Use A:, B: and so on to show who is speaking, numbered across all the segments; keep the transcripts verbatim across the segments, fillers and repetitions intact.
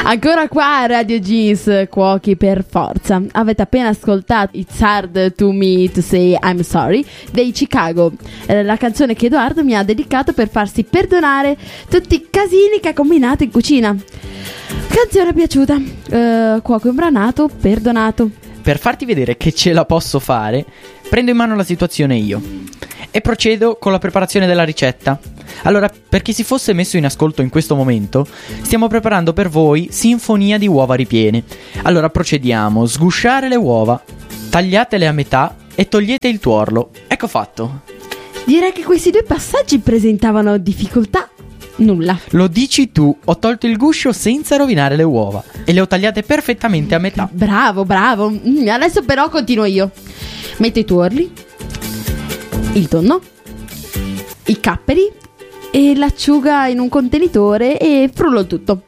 A: Ancora qua a Radio Jeans, cuochi per forza. Avete appena ascoltato It's Hard to Me to Say I'm Sorry dei Chicago, eh, la canzone che Edoardo mi ha dedicato per farsi perdonare tutti i casini che ha combinato in cucina. Canzone piaciuta, eh, cuoco imbranato, perdonato.
B: Per farti vedere che ce la posso fare, prendo in mano la situazione io e procedo con la preparazione della ricetta. Allora, per chi si fosse messo in ascolto in questo momento, stiamo preparando per voi sinfonia di uova ripiene. Allora procediamo: sgusciare le uova, tagliatele a metà e togliete il tuorlo. Ecco fatto.
A: Direi che questi due passaggi presentavano difficoltà nulla.
B: Lo dici tu, ho tolto il guscio senza rovinare le uova e le ho tagliate perfettamente a metà.
A: Bravo, bravo. Mm, adesso però continuo io. Metto i tuorli, il tonno, i capperi e l'acciuga in un contenitore e frullo il tutto.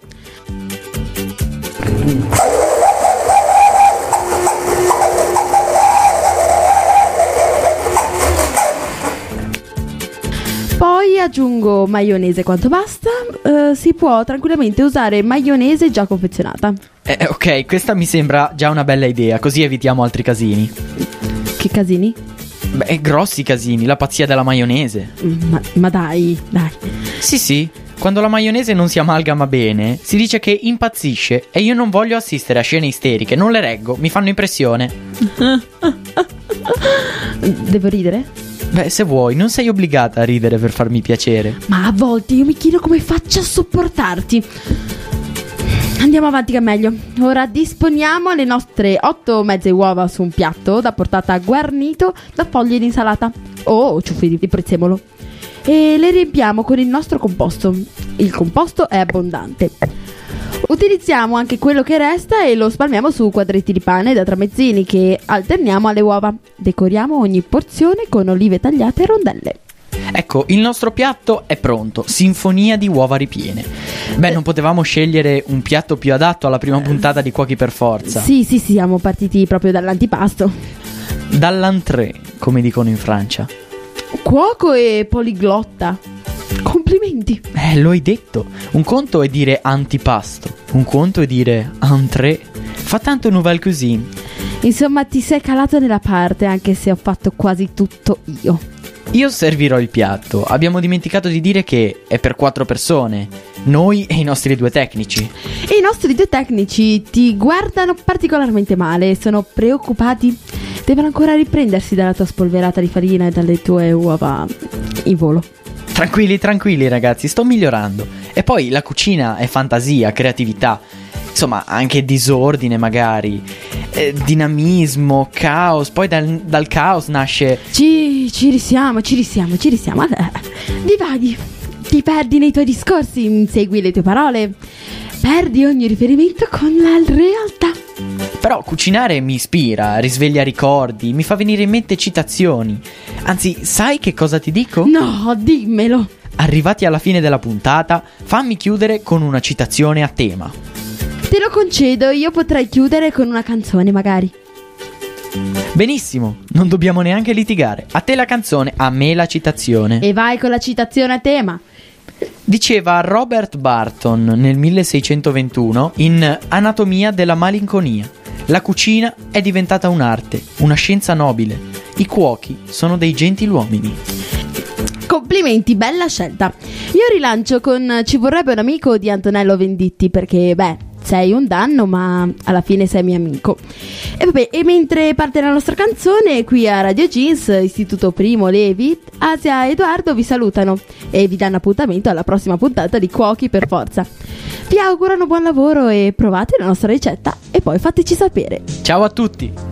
A: Poi aggiungo maionese quanto basta. Uh, si può tranquillamente usare maionese già confezionata.
B: Eh, ok, questa mi sembra già una bella idea, così evitiamo altri casini.
A: Che casini?
B: Beh, grossi casini, la pazzia della maionese.
A: Ma, ma dai, dai.
B: Sì, sì, quando la maionese non si amalgama bene, si dice che impazzisce e io non voglio assistere a scene isteriche, non le reggo, mi fanno impressione.
A: Devo ridere?
B: Beh, se vuoi, non sei obbligata a ridere per farmi piacere.
A: Ma a volte io mi chiedo come faccia a sopportarti. Andiamo avanti che è meglio. Ora disponiamo le nostre otto mezze uova su un piatto da portata guarnito da foglie di insalata o ciuffi di prezzemolo e le riempiamo con il nostro composto. Il composto è abbondante. Utilizziamo anche quello che resta e lo spalmiamo su quadretti di pane da tramezzini che alterniamo alle uova. Decoriamo ogni porzione con olive tagliate a rondelle.
B: Ecco, il nostro piatto è pronto, sinfonia di uova ripiene. Beh, non potevamo scegliere un piatto più adatto alla prima puntata di Cuochi per Forza.
A: Sì, sì, sì, siamo partiti proprio dall'antipasto.
B: Dall'entrée, come dicono in Francia.
A: Cuoco e poliglotta. Complimenti.
B: Eh, lo hai detto. Un conto è dire antipasto, un conto è dire entrée. Fa tanto nouvelle cuisine.
A: Insomma, ti sei calato nella parte, anche se ho fatto quasi tutto io.
B: Io servirò il piatto. Abbiamo dimenticato di dire che è per quattro persone, noi e i nostri due tecnici.
A: E i nostri due tecnici ti guardano particolarmente male, sono preoccupati. Devono ancora riprendersi dalla tua spolverata di farina e dalle tue uova in volo.
B: Tranquilli, tranquilli ragazzi, sto migliorando. E poi la cucina è fantasia, creatività, insomma anche disordine magari, eh, dinamismo, caos. Poi dal, dal caos nasce...
A: Ci, ci risiamo, ci risiamo, ci risiamo. Divaghi, ti perdi nei tuoi discorsi, insegui le tue parole, perdi ogni riferimento con la realtà.
B: Però cucinare mi ispira, risveglia ricordi, mi fa venire in mente citazioni. Anzi, sai che cosa ti dico?
A: No, dimmelo.
B: Arrivati alla fine della puntata, fammi chiudere con una citazione a tema.
A: Te lo concedo, io potrei chiudere con una canzone magari.
B: Benissimo, non dobbiamo neanche litigare. A te la canzone, a me la citazione.
A: E vai con la citazione a tema.
B: Diceva Robert Barton nel milleseicentoventuno in Anatomia della malinconia: la cucina è diventata un'arte, una scienza nobile. I cuochi sono dei gentiluomini.
A: Complimenti, bella scelta. Io rilancio con Ci vorrebbe un amico di Antonello Venditti, perché beh, sei un danno ma alla fine sei mio amico. E vabbè, e mentre parte la nostra canzone, qui a Radio Jeans, Istituto Primo Levi, Asia e Edoardo vi salutano e vi danno appuntamento alla prossima puntata di Cuochi per Forza. Vi augurano buon lavoro e provate la nostra ricetta e poi fateci sapere.
B: Ciao a tutti!